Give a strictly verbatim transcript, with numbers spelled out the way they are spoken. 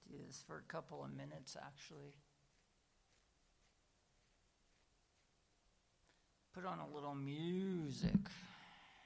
do this for a couple of minutes, actually. Put on a little music.